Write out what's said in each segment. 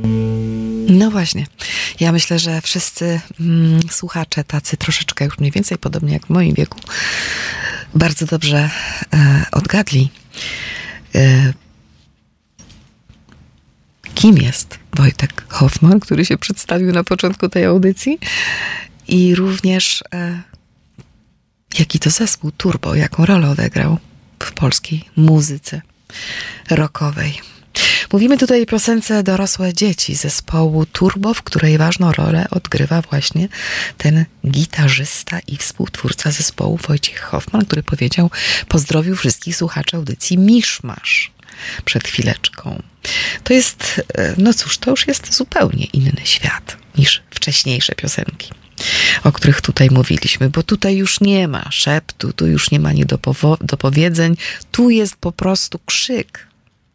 No właśnie. Ja myślę, że wszyscy słuchacze tacy troszeczkę już mniej więcej podobnie jak w moim wieku bardzo dobrze odgadli, kim jest Wojtek Hoffman, który się przedstawił na początku tej audycji, i również jaki to zespół Turbo, jaką rolę odegrał w polskiej muzyce rockowej. Mówimy tutaj o piosence Dorosłe dzieci zespołu Turbo, w której ważną rolę odgrywa właśnie ten gitarzysta i współtwórca zespołu Wojciech Hoffman, który powiedział, pozdrowił wszystkich słuchaczy audycji Miszmasz przed chwileczką. To jest, no cóż, to już jest zupełnie inny świat niż wcześniejsze piosenki, o których tutaj mówiliśmy, bo tutaj już nie ma szeptu, tu już nie ma niedopowiedzeń, tu jest po prostu krzyk.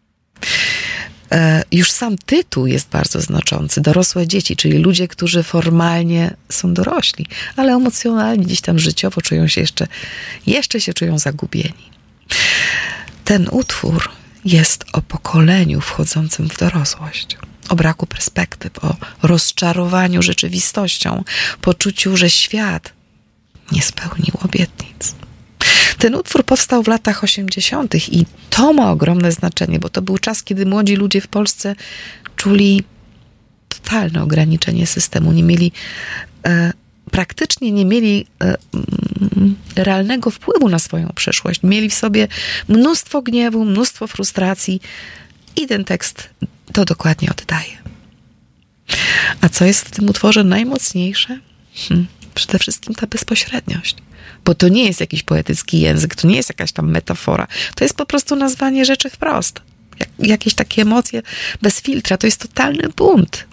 Już sam tytuł jest bardzo znaczący. Dorosłe dzieci, czyli ludzie, którzy formalnie są dorośli, ale emocjonalnie, gdzieś tam życiowo czują się jeszcze się czują zagubieni. Ten utwór jest o pokoleniu wchodzącym w dorosłość, o braku perspektyw, o rozczarowaniu rzeczywistością, poczuciu, że świat nie spełnił obietnic. Ten utwór powstał w latach 80. i to ma ogromne znaczenie, bo to był czas, kiedy młodzi ludzie w Polsce czuli totalne ograniczenie systemu. Praktycznie nie mieli realnego wpływu na swoją przyszłość. Mieli w sobie mnóstwo gniewu, mnóstwo frustracji i ten tekst to dokładnie oddaje. A co jest w tym utworze najmocniejsze? Przede wszystkim ta bezpośredniość. Bo to nie jest jakiś poetycki język, to nie jest jakaś tam metafora. To jest po prostu nazwanie rzeczy wprost. Jakieś takie emocje bez filtra. To jest totalny bunt.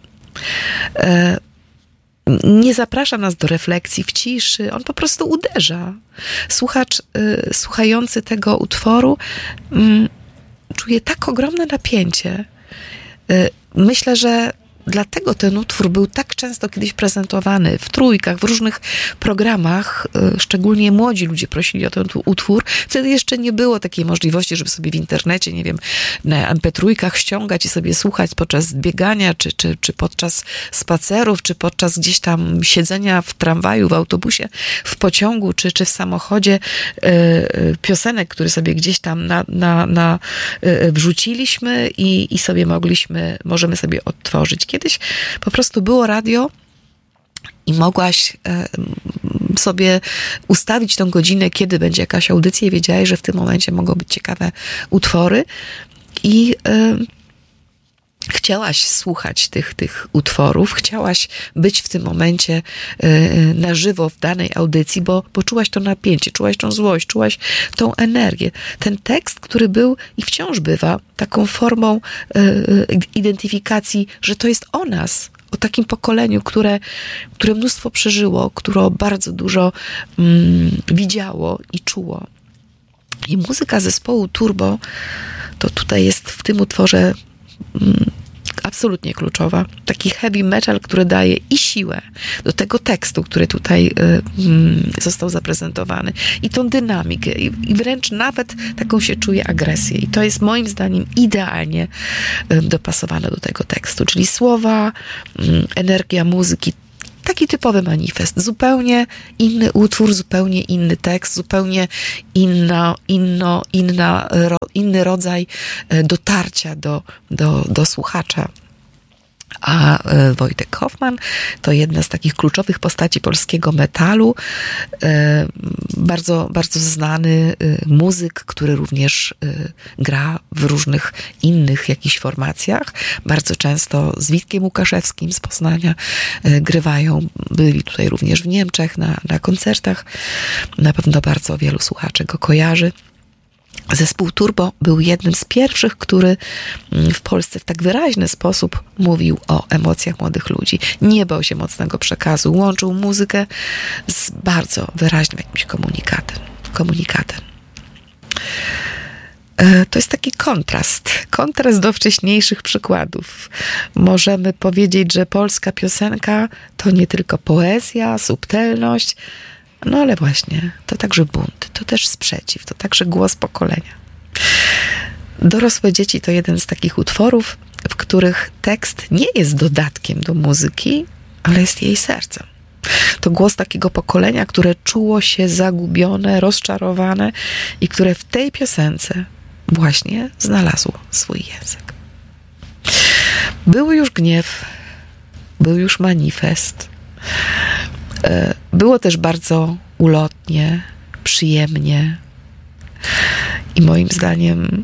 Nie zaprasza nas do refleksji w ciszy. On po prostu uderza. Słuchacz słuchający tego utworu czuje tak ogromne napięcie. Myślę, że dlatego ten utwór był tak często kiedyś prezentowany w trójkach, w różnych programach. Szczególnie młodzi ludzie prosili o ten utwór. Wtedy jeszcze nie było takiej możliwości, żeby sobie w internecie, nie wiem, na MP3 ściągać i sobie słuchać podczas biegania, czy podczas spacerów, czy podczas gdzieś tam siedzenia w tramwaju, w autobusie, w pociągu, czy w samochodzie piosenek, które sobie gdzieś tam wrzuciliśmy i sobie możemy sobie odtworzyć. Kiedyś po prostu było radio i mogłaś sobie ustawić tą godzinę, kiedy będzie jakaś audycja i wiedziałaś, że w tym momencie mogą być ciekawe utwory i chciałaś słuchać tych utworów, chciałaś być w tym momencie na żywo w danej audycji, bo czułaś to napięcie, czułaś tą złość, czułaś tą energię. Ten tekst, który był i wciąż bywa taką formą identyfikacji, że to jest o nas, o takim pokoleniu, które mnóstwo przeżyło, które bardzo dużo widziało i czuło. I muzyka zespołu Turbo to tutaj jest w tym utworze absolutnie kluczowa. Taki heavy metal, który daje i siłę do tego tekstu, który tutaj został zaprezentowany. I tą dynamikę. I wręcz nawet taką się czuje agresję. I to jest moim zdaniem idealnie dopasowane do tego tekstu. Czyli słowa, energia muzyki. Taki typowy manifest. Zupełnie inny utwór, zupełnie inny tekst, zupełnie inny rodzaj dotarcia do słuchacza. A Wojtek Hoffman to jedna z takich kluczowych postaci polskiego metalu. Bardzo, bardzo znany muzyk, który również gra w różnych innych jakichś formacjach. Bardzo często z Witkiem Łukaszewskim z Poznania grywają. Byli tutaj również w Niemczech na koncertach. Na pewno bardzo wielu słuchaczy go kojarzy. Zespół Turbo był jednym z pierwszych, który w Polsce w tak wyraźny sposób mówił o emocjach młodych ludzi. Nie bał się mocnego przekazu, łączył muzykę z bardzo wyraźnym jakimś komunikatem. To jest taki kontrast do wcześniejszych przykładów. Możemy powiedzieć, że polska piosenka to nie tylko poezja, subtelność, no ale właśnie, to także bunt, to też sprzeciw, to także głos pokolenia. Dorosłe dzieci to jeden z takich utworów, w których tekst nie jest dodatkiem do muzyki, ale jest jej sercem. To głos takiego pokolenia, które czuło się zagubione, rozczarowane i które w tej piosence właśnie znalazło swój język. Był już gniew, był już manifest. Było też bardzo ulotnie, przyjemnie i moim zdaniem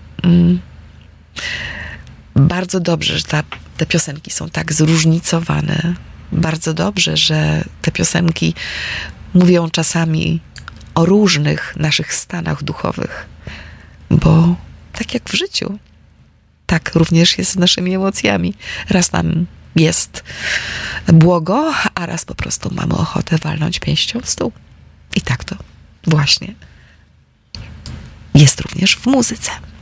bardzo dobrze, że te piosenki są tak zróżnicowane. Bardzo dobrze, że te piosenki mówią czasami o różnych naszych stanach duchowych, bo tak jak w życiu, tak również jest z naszymi emocjami. Raz nam jest błogo, a raz po prostu mamy ochotę walnąć pięścią w stół. I tak to właśnie jest również w muzyce.